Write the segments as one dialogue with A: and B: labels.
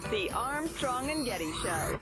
A: The Armstrong and Getty Show.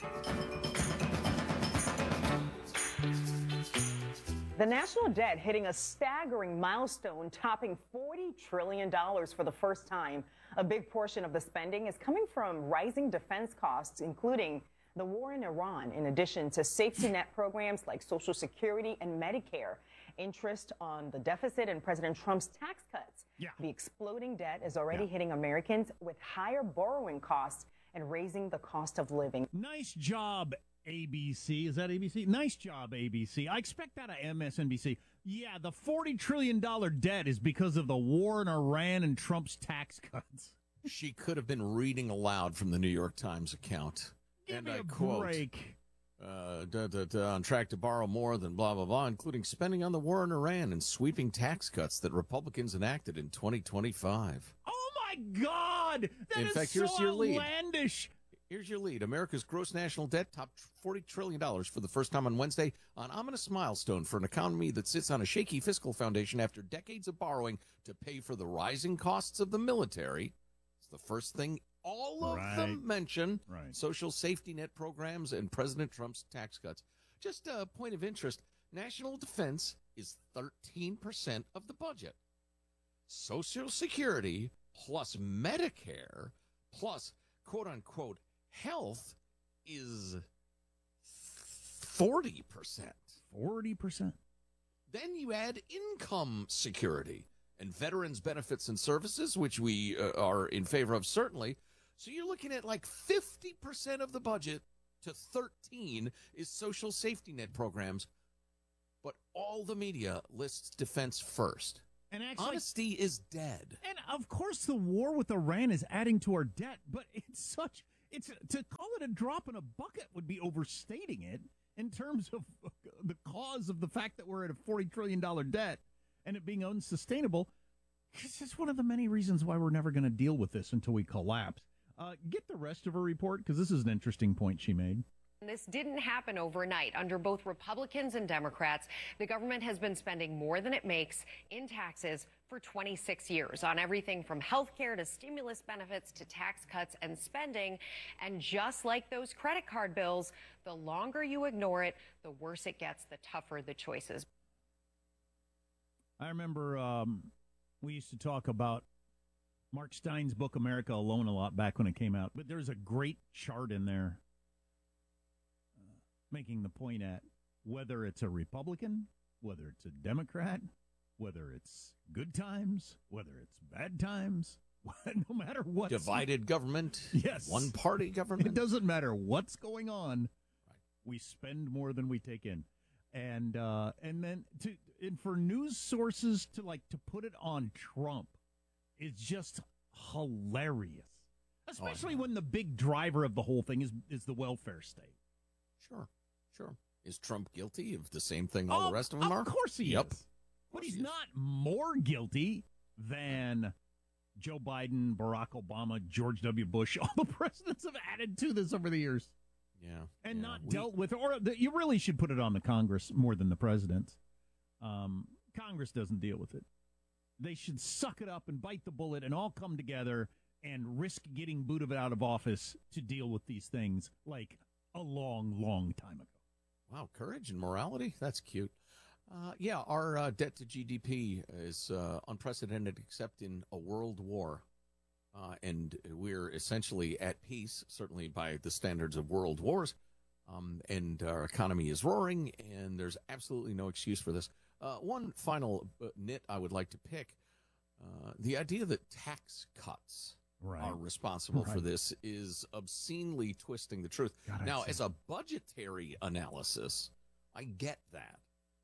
B: The national debt hitting a staggering milestone, topping $40 trillion for the first time. A big portion of the spending is coming from rising defense costs, including the war in Iran, in addition to safety net programs like Social Security and Medicare. Interest on the deficit and President Trump's tax cuts. The exploding debt is already hitting Americans with higher borrowing costs and raising the cost of living.
C: Nice job, ABC. Is that ABC? Nice job, ABC. I expect that of MSNBC. Yeah, the $40 trillion debt is because of the war in Iran and Trump's tax cuts.
D: She could have been reading aloud from the New York Times account.
C: Give
D: and
C: me
D: I
C: a
D: quote,
C: break.
D: on track to borrow more than blah, blah, blah, including spending on the war in Iran and sweeping tax cuts that Republicans enacted in 2025.
C: Oh, my God! That
D: In
C: is
D: fact,
C: so
D: here's your lead.
C: outlandish.
D: Here's your lead. America's gross national debt topped $40 trillion for the first time on Wednesday, an ominous milestone for an economy that sits on a shaky fiscal foundation after decades of borrowing to pay for the rising costs of the military. It's the first thing all of them mention, social safety net programs and President Trump's tax cuts. Just a point of interest, national defense is 13% of the budget. Social Security plus Medicare plus quote-unquote health is 40%.
C: 40%.
D: Then you add income security and veterans benefits and services, which we are in favor of, certainly. So you're looking at like 50% of the budget to 13 is social safety net programs. But all the media lists defense first.
C: And actually,
D: honesty is dead.
C: And of course, the war with Iran is adding to our debt, but it's to call it a drop in a bucket would be overstating it in terms of the cause of the fact that we're at a $40 trillion debt and it being unsustainable. It's just one of the many reasons why we're never going to deal with this until we collapse. Get the rest of her report, because this is an interesting point she made.
E: This didn't happen overnight. Under both Republicans and Democrats, the government has been spending more than it makes in taxes for 26 years on everything from health care to stimulus benefits to tax cuts and spending. And just like those credit card bills, the longer you ignore it, the worse it gets, the tougher the choices.
C: I remember we used to talk about Mark Stein's book, America Alone, a lot back when it came out. But there's a great chart in there making the point at whether it's a Republican, whether it's a Democrat, whether it's good times, whether it's bad times, no matter what.
D: Divided government.
C: Yes.
D: One-party government.
C: It doesn't matter what's going on. Right. We spend more than we take in. And then for news sources to put it on Trump is just hilarious. Especially when the big driver of the whole thing is the welfare state.
D: Sure. Is Trump guilty of the same thing all the rest of them are?
C: Of course he is. But he's not more guilty than Joe Biden, Barack Obama, George W. Bush. All the presidents have added to this over the years.
D: Yeah.
C: And not dealt with. You really should put it on the Congress more than the president. Congress doesn't deal with it. They should suck it up and bite the bullet and all come together and risk getting booted out of office to deal with these things like a long, long time ago.
D: Wow, courage and morality. That's cute. Our debt to GDP is unprecedented except in a world war. And we're essentially at peace, certainly by the standards of world wars. And our economy is roaring, and there's absolutely no excuse for this. One final nit I would like to pick, the idea that tax cuts are responsible for this is obscenely twisting the truth. Now, as a budgetary analysis, I get that.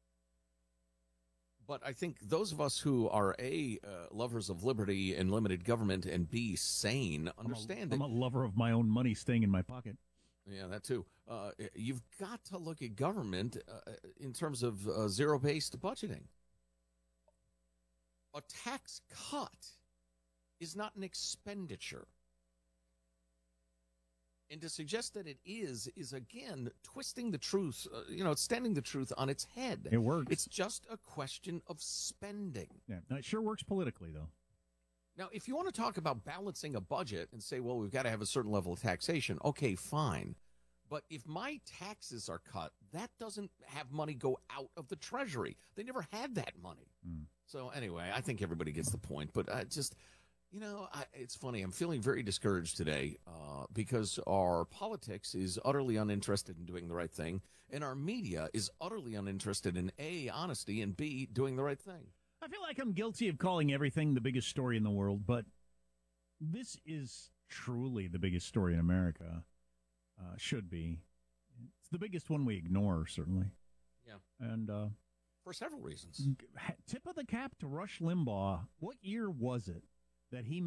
D: But I think those of us who are A, lovers of liberty and limited government, and B, sane, understand
C: I'm a lover of my own money staying in my pocket.
D: Yeah, that too. You've got to look at government in terms of zero-based budgeting. A tax cut is not an expenditure. And to suggest that it is again twisting the truth, standing the truth on its head.
C: It works.
D: It's just a question of spending.
C: Yeah, it sure works politically, though.
D: Now, if you want to talk about balancing a budget and say, well, we've got to have a certain level of taxation, okay, fine. But if my taxes are cut, that doesn't have money go out of the Treasury. They never had that money. So anyway, I think everybody gets the point. But it's funny. I'm feeling very discouraged today because our politics is utterly uninterested in doing the right thing. And our media is utterly uninterested in A, honesty, and B, doing the right thing.
C: I feel like I'm guilty of calling everything the biggest story in the world, but this is truly the biggest story in America. Should be. It's the biggest one we ignore, certainly.
D: Yeah.
C: And
D: for several reasons.
C: Tip of the cap to Rush Limbaugh. What year was it that he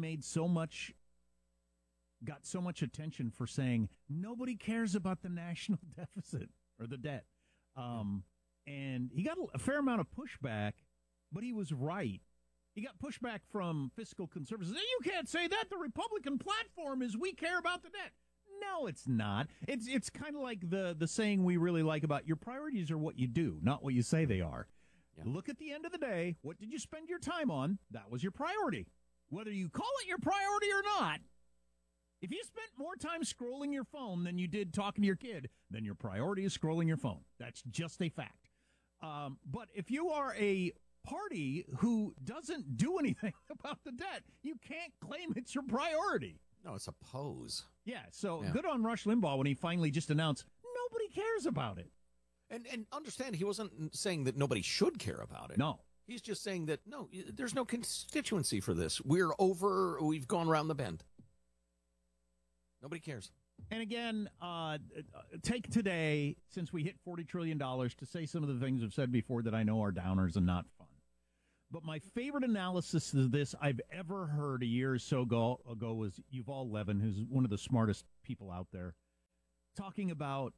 C: got so much attention for saying nobody cares about the national deficit or the debt? And he got a fair amount of pushback. But he was right. He got pushback from fiscal conservatives. You can't say that. The Republican platform is we care about the debt. No, it's not. It's kind of like the saying we really like about your priorities are what you do, not what you say they are. Yeah. Look at the end of the day. What did you spend your time on? That was your priority. Whether you call it your priority or not, if you spent more time scrolling your phone than you did talking to your kid, then your priority is scrolling your phone. That's just a fact. But if you are a party who doesn't do anything about the debt, you can't claim it's your priority.
D: No, it's a pose.
C: Yeah, so good on Rush Limbaugh when he finally just announced nobody cares about it.
D: And understand, he wasn't saying that nobody should care about it.
C: No.
D: He's just saying that, no, there's no constituency for this. We've gone around the bend. Nobody cares.
C: And again, take today, since we hit $40 trillion, to say some of the things I've said before that I know are downers and not fun. But my favorite analysis of this I've ever heard a year or so ago was Yuval Levin, who's one of the smartest people out there, talking about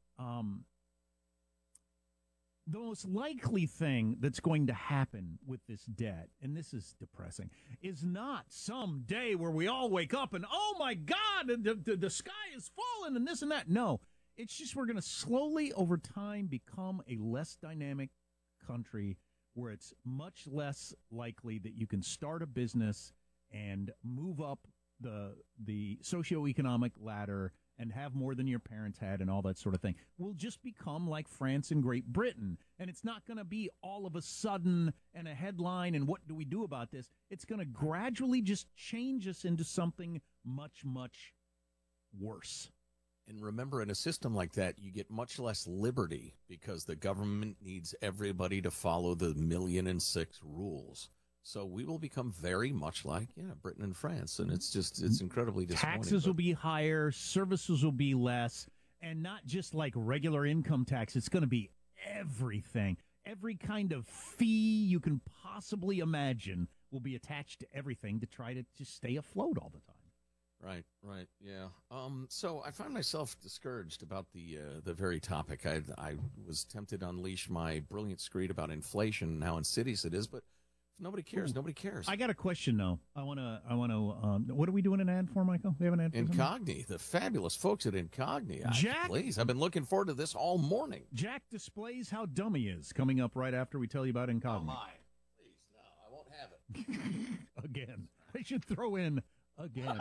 C: the most likely thing that's going to happen with this debt, and this is depressing, is not some day where we all wake up and, oh, my God, the sky is falling and this and that. No, it's just we're going to slowly over time become a less dynamic country where it's much less likely that you can start a business and move up the socioeconomic ladder and have more than your parents had and all that sort of thing. We'll just become like France and Great Britain. And it's not going to be all of a sudden and a headline and what do we do about this? It's going to gradually just change us into something much, much worse.
D: And remember, in a system like that, you get much less liberty because the government needs everybody to follow the 1,000,006 rules. So we will become very much like, Britain and France. And it's incredibly disappointing.
C: Taxes will be higher, services will be less, and not just like regular income tax. It's going to be everything. Every kind of fee you can possibly imagine will be attached to everything to try to just stay afloat all the time.
D: Right, yeah. So I find myself discouraged about the very topic. I was tempted to unleash my brilliant screed about inflation and how insidious it is, but if nobody cares. Nobody cares.
C: I got a question though. I want to. What are we doing an ad for, Michael? We have an ad for
D: Incogni, the fabulous folks at Incogni.
C: Jack,
D: please, I've been looking forward to this all morning.
C: Jack displays how dumb he is. Coming up right after we tell you about Incogni.
D: Oh my! Please, no, I won't have it.
C: Again, I should throw in again.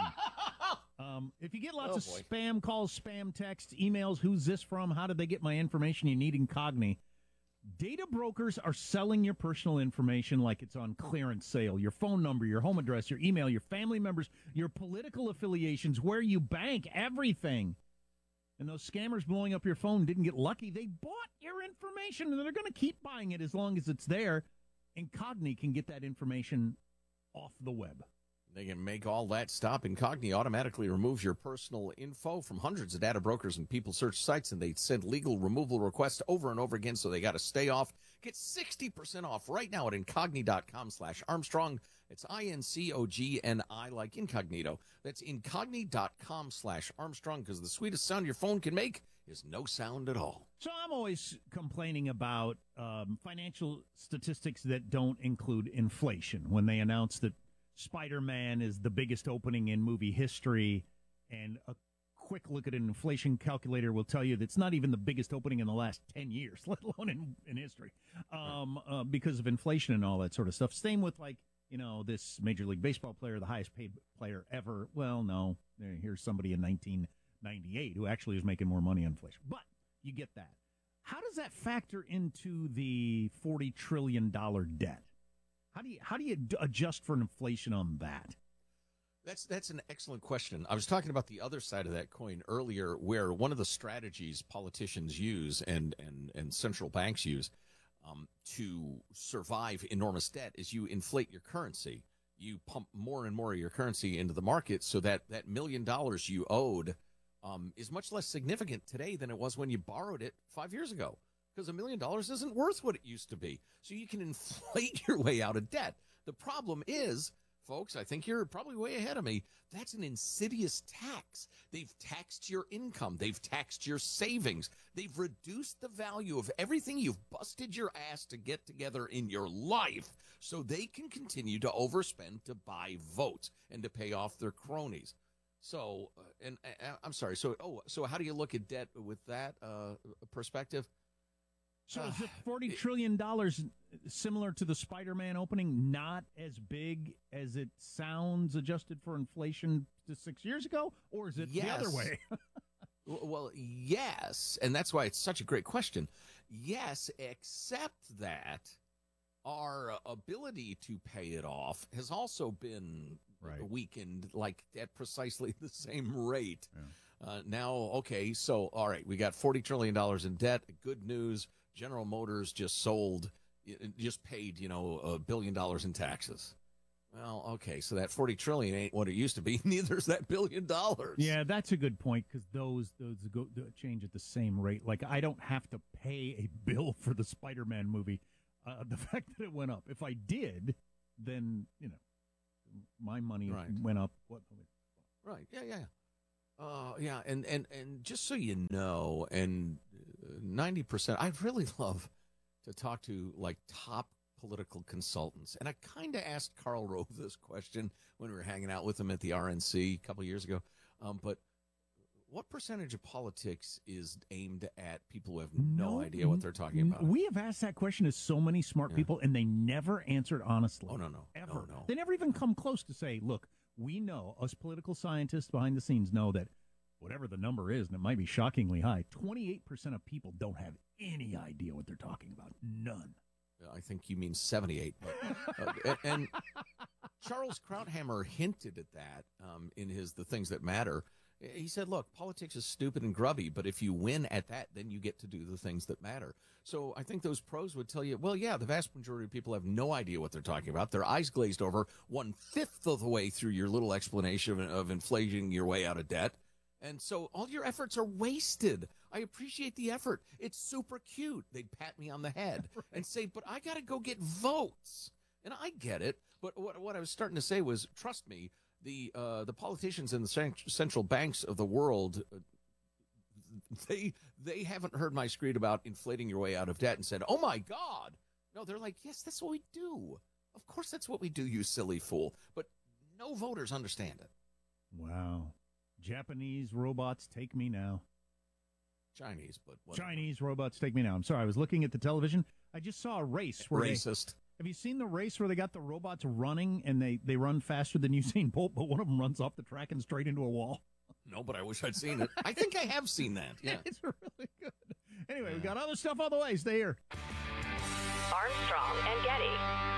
C: If you get lots of spam calls, spam texts, emails, who's this from? How did they get my information? You need Incogni. Data brokers are selling your personal information like it's on clearance sale. Your phone number, your home address, your email, your family members, your political affiliations, where you bank, everything. And those scammers blowing up your phone didn't get lucky. They bought your information, and they're going to keep buying it as long as it's there. Incogni can get that information off the web.
D: They can make all that stop. Incogni automatically removes your personal info from hundreds of data brokers and people search sites, and they send legal removal requests over and over again, so they got to stay off. Get 60% off right now at incogni.com/Armstrong. It's INCOGNI like incognito. That's incogni.com/Armstrong, because the sweetest sound your phone can make is no sound at all.
C: So I'm always complaining about financial statistics that don't include inflation. When they announce that Spider-Man is the biggest opening in movie history, and a quick look at an inflation calculator will tell you that's not even the biggest opening in the last 10 years, let alone in history, because of inflation and all that sort of stuff. Same with, like, this Major League Baseball player, the highest paid player ever. Well, no, here's somebody in 1998 who actually is making more money on inflation. But you get that. How does that factor into the $40 trillion debt? How do you adjust for inflation on that?
D: That's an excellent question. I was talking about the other side of that coin earlier, where one of the strategies politicians use and central banks use to survive enormous debt is you inflate your currency. You pump more and more of your currency into the market so that $1 million you owed is much less significant today than it was when you borrowed it 5 years ago, because $1 million isn't worth what it used to be. So you can inflate your way out of debt. The problem is, folks, I think you're probably way ahead of me, that's an insidious tax. They've taxed your income. They've taxed your savings. They've reduced the value of everything you've busted your ass to get together in your life so they can continue to overspend to buy votes and to pay off their cronies. So, and I'm sorry. So how do you look at debt with that perspective?
C: So is it $40 trillion similar to the Spider-Man opening, not as big as it sounds adjusted for inflation to 6 years ago? Or is it the other way?
D: Well, yes. And that's why it's such a great question. Yes, except that our ability to pay it off has also been weakened, like at precisely the same rate. Yeah. Now, okay, so, all right, we got $40 trillion in debt. Good news. General Motors just paid, $1 billion in taxes. Well, okay, so that $40 trillion ain't what it used to be. Neither's that $1 billion.
C: Yeah, that's a good point, because those change at the same rate. Like, I don't have to pay a bill for the Spider-Man movie. The fact that it went up. If I did, then, my money went up. What?
D: Right, yeah. Yeah, and just so you know, and 90%, I'd really love to talk to, like, top political consultants. And I kind of asked Karl Rove this question when we were hanging out with him at the RNC a couple of years ago. But what percentage of politics is aimed at people who have no idea what they're talking about?
C: We have asked that question to so many smart people, and they never answered honestly.
D: Oh, no.
C: Ever.
D: No.
C: They never even come close to say, look, we know, us political scientists behind the scenes know that whatever the number is, and it might be shockingly high, 28% of people don't have any idea what they're talking about. None.
D: I think you mean 78. But, and Charles Krauthammer hinted at that in his The Things That Matter. He said, look, politics is stupid and grubby, but if you win at that, then you get to do the things that matter. So I think those pros would tell you, well, yeah, the vast majority of people have no idea what they're talking about. Their eyes glazed over 1/5 of the way through your little explanation of inflating your way out of debt. And so all your efforts are wasted. I appreciate the effort. It's super cute. They'd pat me on the head and say, but I got to go get votes. And I get it. But what I was starting to say was, trust me, the politicians in the central banks of the world, they haven't heard my screed about inflating your way out of debt and said, oh, my God. No, they're like, yes, that's what we do. Of course that's what we do, you silly fool. But no voters understand it.
C: Wow. Japanese robots take me now.
D: Chinese, but whatever.
C: Chinese robots take me now. I'm sorry, I was looking at the television. I just saw a race where
D: racist.
C: Have you seen the race where they got the robots running and they run faster than Usain Bolt, but one of them runs off the track and straight into a wall?
D: No, but I wish I'd seen it. I think I have seen that. Yeah,
C: it's really good. Anyway, we got other stuff on the way. Stay here.
A: Armstrong and Getty.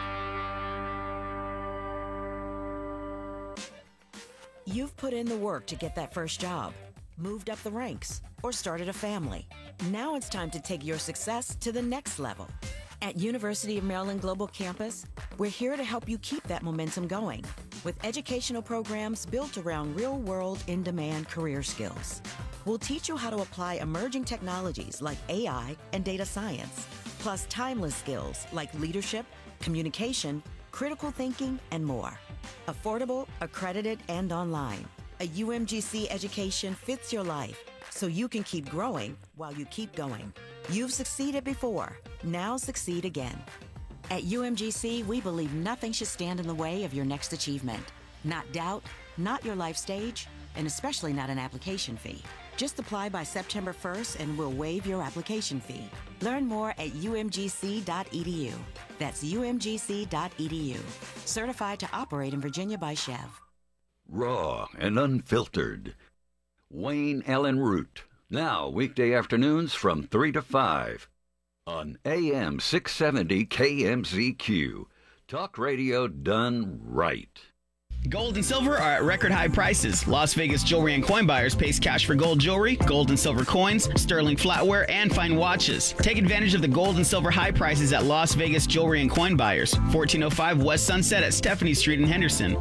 F: You've put in the work to get that first job, moved up the ranks, or started a family. Now it's time to take your success to the next level. At University of Maryland Global Campus, we're here to help you keep that momentum going with educational programs built around real-world, in-demand career skills. We'll teach you how to apply emerging technologies like AI and data science, plus timeless skills like leadership, communication, critical thinking, and more. Affordable, accredited, and online. A UMGC education fits your life, so you can keep growing while you keep going. You've succeeded before. Now succeed again. At UMGC, we believe nothing should stand in the way of your next achievement. Not doubt, not your life stage, and especially not an application fee. Just apply by September 1st and we'll waive your application fee. Learn more at umgc.edu. That's umgc.edu. Certified to operate in Virginia by Chev.
G: Raw and unfiltered. Wayne Allen Root. Now, weekday afternoons from 3 to 5 on AM 670 KMZQ. Talk radio done right.
H: Gold and silver are at record high prices. Las Vegas Jewelry and Coin Buyers pays cash for gold jewelry, gold and silver coins, sterling flatware, and fine watches. Take advantage of the gold and silver high prices at Las Vegas Jewelry and Coin Buyers. 1405 West Sunset at Stephanie Street in Henderson.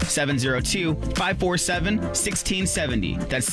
H: 702-547-1670. That's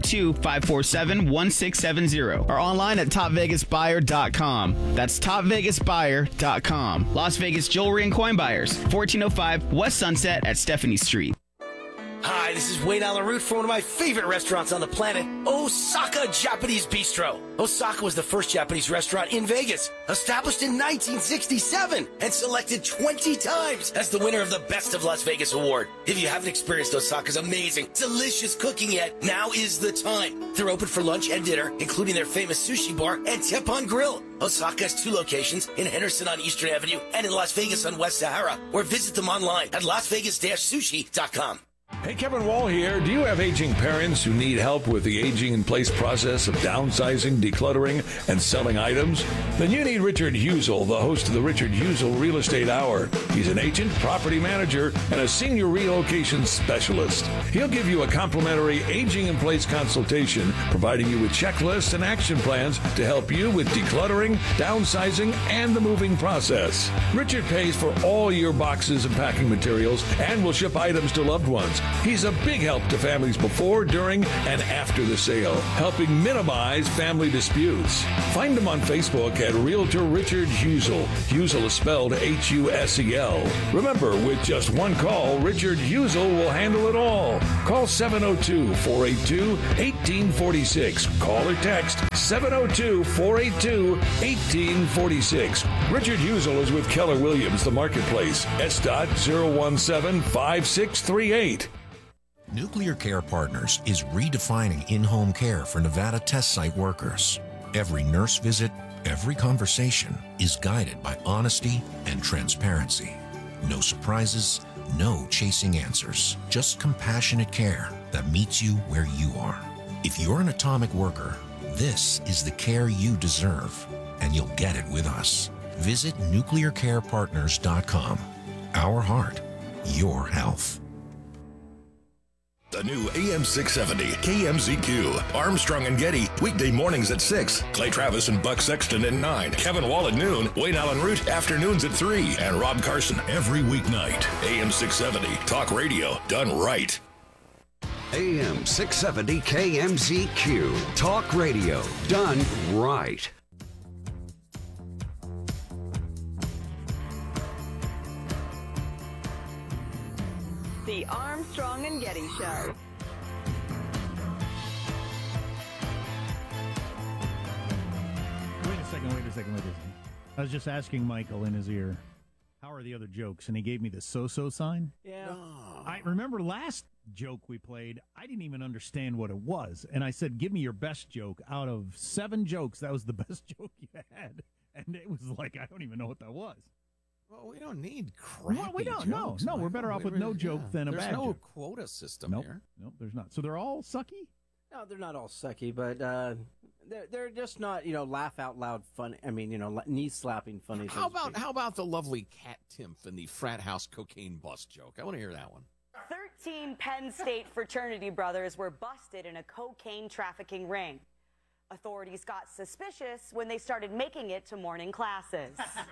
H: 702-547-1670. Or online at topvegasbuyer.com. That's topvegasbuyer.com. Las Vegas Jewelry and Coin Buyers. 1405 West Sunset at Stephanie Street.
I: Hi, this is Wayne Allen Root from one of my favorite restaurants on the planet, Osaka Japanese Bistro. Osaka was the first Japanese restaurant in Vegas, established in 1967 and selected 20 times as the winner of the Best of Las Vegas award. If you haven't experienced Osaka's amazing, delicious cooking yet, now is the time. They're open for lunch and dinner, including their famous sushi bar and Teppan Grill. Osaka has 2 locations, in Henderson on Eastern Avenue and in Las Vegas on West Sahara, or visit them online at lasvegas-sushi.com.
J: Hey, Kevin Wall here. Do you have aging parents who need help with the aging-in-place process of downsizing, decluttering, and selling items? Then you need Richard Husel, the host of the Richard Husel Real Estate Hour. He's an agent, property manager, and a senior relocation specialist. He'll give you a complimentary aging-in-place consultation, providing you with checklists and action plans to help you with decluttering, downsizing, and the moving process. Richard pays for all your boxes and packing materials and will ship items to loved ones. He's a big help to families before, during, and after the sale, helping minimize family disputes. Find him on Facebook at Realtor Richard Husel. Husel is spelled Husel. Remember, with just one call, Richard Husel will handle it all. Call 702-482-1846. Call or text 702-482-1846. Richard Husel is with Keller Williams, the Marketplace. S.017-5638.
K: Nuclear Care Partners is redefining in-home care for Nevada test site workers. Every nurse visit, every conversation is guided by honesty and transparency. No surprises, no chasing answers, just compassionate care that meets you where you are. If you're an atomic worker, this is the care you deserve, and you'll get it with us. Visit nuclearcarepartners.com. Our heart, your health.
L: The new AM 670 KMZQ. Armstrong and Getty, weekday mornings at 6. Clay Travis and Buck Sexton at 9. Kevin Wall at noon. Wayne Allen Root, afternoons at 3. And Rob Carson every weeknight. AM 670, talk radio done right.
G: AM 670 KMZQ. Talk radio done right.
A: The Armstrong and Getty Show.
C: Wait a second. I was just asking Michael in his ear, how are the other jokes? And he gave me the so-so sign.
D: Yeah.
C: I remember last joke we played, I didn't even understand what it was. And I said, give me your best joke. Out of 7 jokes, that was the best joke you had. And it was like, I don't even know what that was.
D: Well, we don't need crappy
C: Well, we don't.
D: jokes.
C: No, we're better off with no joke than a bad joke.
D: There's no quota system here.
C: Nope, there's not. So they're all sucky?
M: No, they're not all sucky, but they're just not, laugh out loud fun. I mean, knee slapping funny.
D: How about the lovely Cat Timpf and the frat house cocaine bust joke? I want to hear that one.
N: 13 Penn State fraternity brothers were busted in a cocaine trafficking ring. Authorities got suspicious when they started making it to morning classes.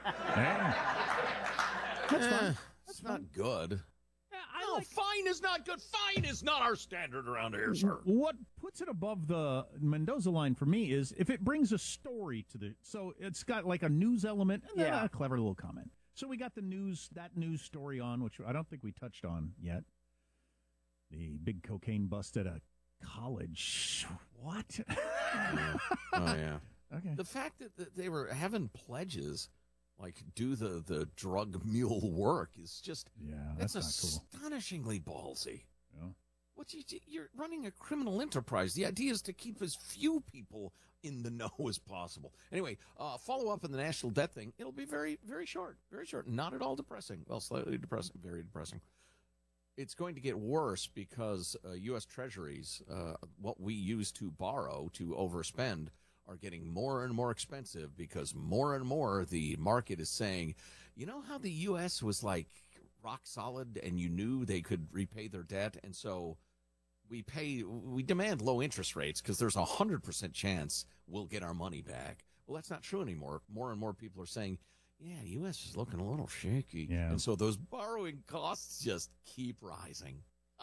D: That's not good. No, fine is not good. Fine is not our standard around here, sir.
C: What puts it above the Mendoza line for me is if it brings a story to so it's got like a news element and then a clever little comment. So we got that news story on, which I don't think we touched on yet. The big cocaine bust at a college. What?
D: Oh, yeah.
C: Okay.
D: The fact that they were having pledges, like do the drug mule work, is just
C: that's not cool.
D: astonishingly ballsy.
C: Yeah.
D: You're running a criminal enterprise. The idea is to keep as few people in the know as possible. Anyway, follow up on the national debt thing. It'll be very, very short. Very short. Not at all depressing. Well, slightly depressing. Very depressing. It's going to get worse because U.S. Treasuries, what we use to borrow to overspend, are getting more and more expensive because more and more the market is saying, you know how the U.S. was like rock solid and you knew they could repay their debt, and so we demand low interest rates because there's 100% chance we'll get our money back. Well, that's not true anymore. More and more people are saying, yeah, the U.S. is looking a little shaky.
C: Yeah.
D: And so those borrowing costs just keep rising.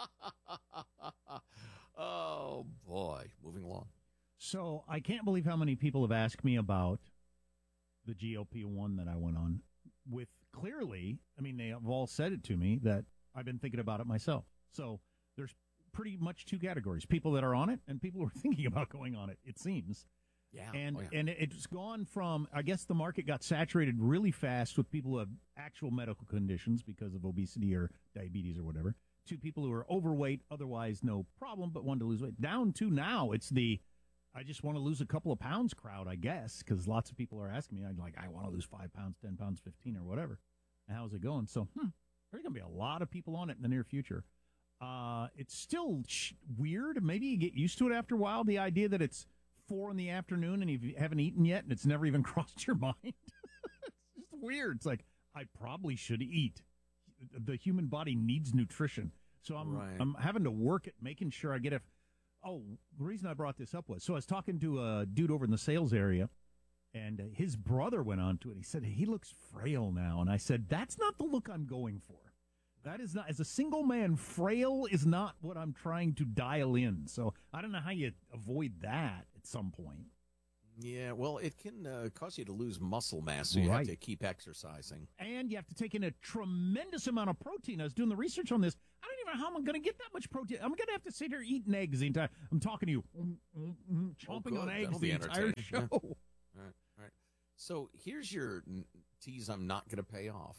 D: Oh, boy. Moving along.
C: So I can't believe how many people have asked me about the GOP one that I went on with. Clearly, I mean, they have all said it to me that I've been thinking about it myself. So there's pretty much two categories: people that are on it and people who are thinking about going on it, it seems.
D: Yeah.
C: And it's gone from, I guess the market got saturated really fast with people who have actual medical conditions because of obesity or diabetes or whatever, to people who are overweight, otherwise no problem, but want to lose weight. Down to now, it's the I just want to lose a couple of pounds crowd, I guess, because lots of people are asking me, I want to lose 5 pounds, 10 pounds, 15 or whatever. And how's it going? So there's going to be a lot of people on it in the near future. It's still weird. Maybe you get used to it after a while, the idea that it's 4 in the afternoon and you haven't eaten yet and it's never even crossed your mind. It's just weird. It's like, I probably should eat. The human body needs nutrition. So I'm having to work at making sure I get the reason I brought this up was, so I was talking to a dude over in the sales area, and his brother went on to it. He said, he looks frail now. And I said, that's not the look I'm going for. That is not, as a single man, frail is not what I'm trying to dial in. So I don't know how you avoid that at some point.
D: Yeah, well, it can cause you to lose muscle mass, so you have to keep exercising.
C: And you have to take in a tremendous amount of protein. I was doing the research on this. I don't even know how I'm going to get that much protein. I'm going to have to sit here eating eggs the entire I'm talking to you, chomping on eggs the entire show.
D: Yeah. All right. So here's your tease I'm not going to pay off.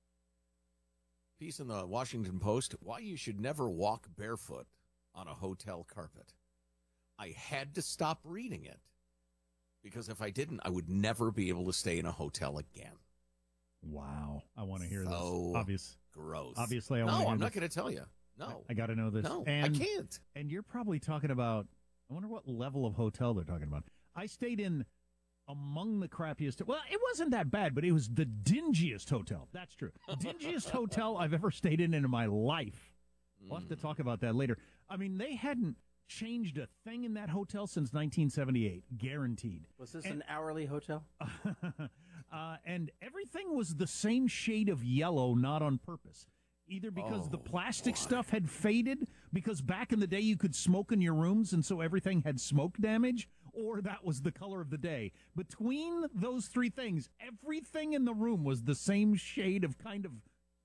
D: Piece in the Washington Post, why you should never walk barefoot on a hotel carpet. I had to stop reading it because if I didn't, I would never be able to stay in a hotel again.
C: Wow. I want to hear this.
D: Gross.
C: Obviously, I want to hear
D: No, I'm
C: this.
D: not going to tell you. No.
C: I got to know this.
D: No,
C: and,
D: I can't.
C: And you're probably talking about, I wonder what level of hotel they're talking about. I stayed in among the crappiest. Well, it wasn't that bad, but it was the dingiest hotel. That's true. Dingiest hotel I've ever stayed in my life. We'll have to talk about that later. I mean, they hadn't changed a thing in that hotel since 1978, guaranteed.
M: Was this an hourly hotel?
C: And everything was the same shade of yellow, not on purpose. Either because the plastic stuff had faded, because back in the day you could smoke in your rooms and so everything had smoke damage, or that was the color of the day. Between those three things, everything in the room was the same shade of kind of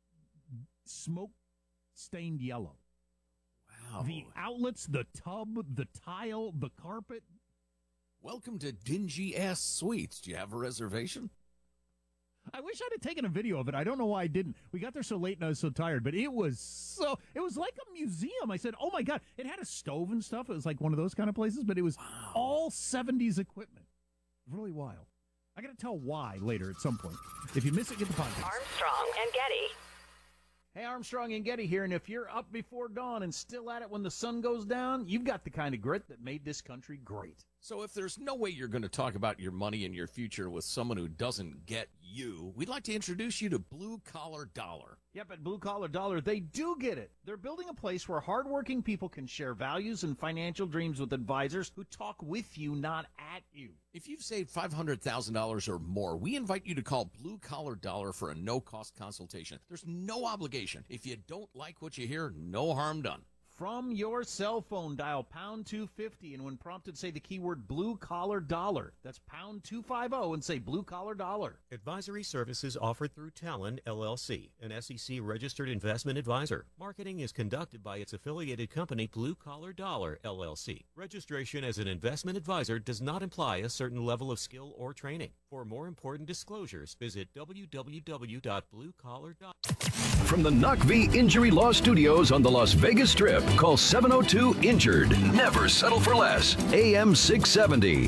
C: smoke-stained yellow.
D: Wow.
C: The outlets, the tub, the tile, the carpet.
D: Welcome to Dingy-Ass Suites. Do you have a reservation?
C: I wish I'd have taken a video of it. I don't know why I didn't. We got there so late and I was so tired, but it was like a museum. I said, oh my God, it had a stove and stuff. It was like one of those kind of places, but it was all 70s equipment. Really wild. I got to tell why later at some point. If you miss it, get the podcast.
A: Armstrong and Getty.
C: Hey, Armstrong and Getty here, and if you're up before dawn and still at it when the sun goes down, you've got the kind of grit that made this country great.
D: So if there's no way you're going to talk about your money and your future with someone who doesn't get you, we'd like to introduce you to Blue Collar Dollar.
C: Yep, at Blue Collar Dollar, they do get it. They're building a place where hardworking people can share values and financial dreams with advisors who talk with you, not at you.
D: If you've saved $500,000 or more, we invite you to call Blue Collar Dollar for a no-cost consultation. There's no obligation. If you don't like what you hear, no harm done.
C: From your cell phone, dial pound 250, and when prompted, say the keyword Blue Collar Dollar. That's pound 250 and say Blue Collar Dollar.
O: Advisory services offered through Talon, LLC, an SEC-registered investment advisor. Marketing is conducted by its affiliated company, Blue Collar Dollar, LLC. Registration as an investment advisor does not imply a certain level of skill or training. For more important disclosures, visit www.bluecollar.com.
G: From the Knock V Injury Law Studios on the Las Vegas Strip, Call 702-INJURED. Never settle for less. AM 670,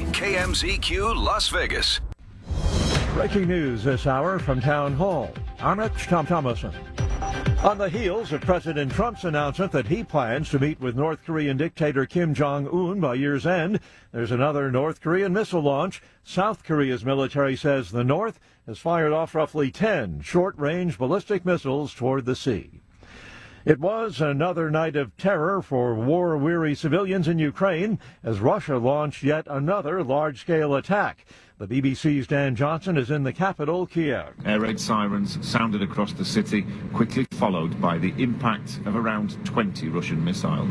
G: KMZQ Las Vegas.
P: Breaking news this hour from Town Hall. I'm Rich Tom Thomason. On the heels of President Trump's announcement that he plans to meet with North Korean dictator Kim Jong-un by year's end, there's another North Korean missile launch. South Korea's military says the North has fired off roughly 10 short-range ballistic missiles toward the sea. It was another night of terror for war-weary civilians in Ukraine as Russia launched yet another large-scale attack. The BBC's Dan Johnson is in the capital, Kiev.
Q: Air raid sirens sounded across the city, quickly followed by the impact of around 20 Russian missiles.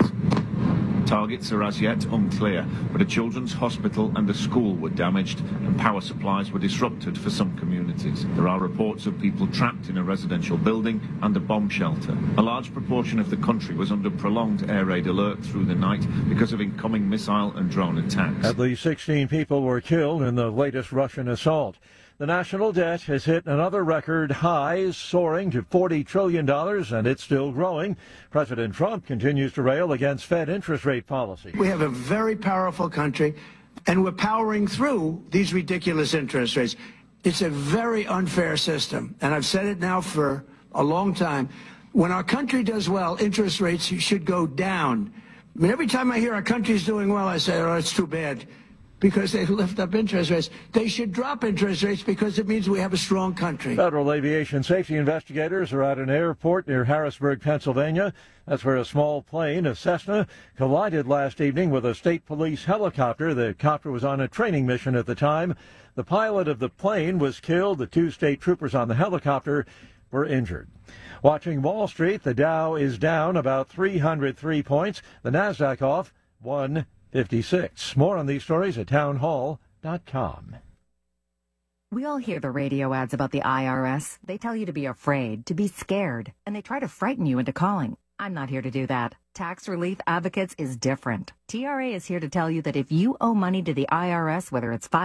Q: Targets are as yet unclear, but a children's hospital and a school were damaged and power supplies were disrupted for some communities. There are reports of people trapped in a residential building and a bomb shelter. A large proportion of the country was under prolonged air raid alert through the night because of incoming missile and drone attacks.
P: At least 16 people were killed in the latest Russian assault. The national debt has hit another record high, soaring to $40 trillion, and it's still growing. President Trump continues to rail against Fed interest rate policy.
R: We have a very powerful country, and we're powering through these ridiculous interest rates. It's a very unfair system, and I've said it now for a long time. When our country does well, interest rates should go down. I mean, every time I hear our country's doing well, I say, oh, it's too bad, because they lift up interest rates. They should drop interest rates because it means we have a strong country.
P: Federal aviation safety investigators are at an airport near Harrisburg, Pennsylvania. That's where a small plane, a Cessna, collided last evening with a state police helicopter. The copter was on a training mission at the time. The pilot of the plane was killed. The 2 state troopers on the helicopter were injured. Watching Wall Street, the Dow is down about 303 points. The Nasdaq off 156. More on these stories at townhall.com.
S: We all hear the radio ads about the IRS. They tell you to be afraid, to be scared, and they try to frighten you into calling. I'm not here to do that. Tax Relief Advocates is different. TRA is here to tell you that if you owe money to the IRS, whether it's